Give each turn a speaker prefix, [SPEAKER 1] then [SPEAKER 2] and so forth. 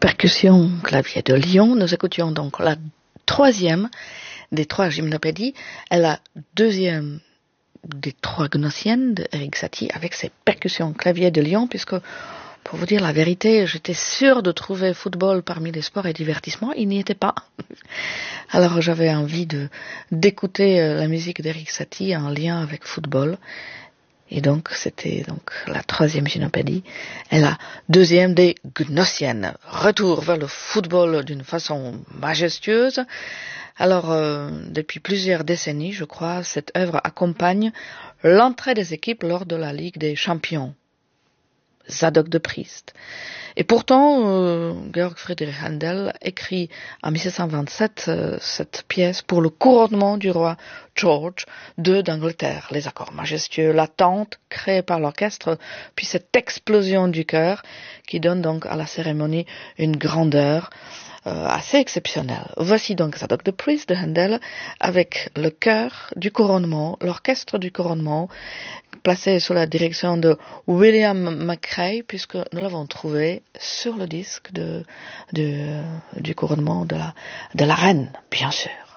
[SPEAKER 1] percussion clavier de Lyon. Nous écoutions donc la troisième des trois gymnopédies et la deuxième des trois gnossiennes d'Eric Satie avec ses percussions clavier de Lyon, puisque, pour vous dire la vérité, j'étais sûre de trouver football parmi les sports et divertissements. Il n'y était pas. Alors j'avais envie d'écouter la musique d'Eric Satie en lien avec football. Et donc, c'était donc la troisième gynopédie et la deuxième des gnossiennes. Retour vers le football d'une façon majestueuse. Alors, depuis plusieurs décennies, je crois, cette œuvre accompagne l'entrée des équipes lors de la Ligue des Champions. Zadok de Priest. Et pourtant, Georg Friedrich Händel écrit en 1727 cette pièce pour le couronnement du roi George II d'Angleterre. Les accords majestueux, l'attente créée par l'orchestre, puis cette explosion du chœur qui donne donc à la cérémonie une grandeur assez exceptionnelle. Voici donc Zadok de Priest de Händel avec le chœur du couronnement, l'orchestre du couronnement, placé sous la direction de William McRae, puisque nous l'avons trouvé sur le disque du couronnement de la reine, bien sûr.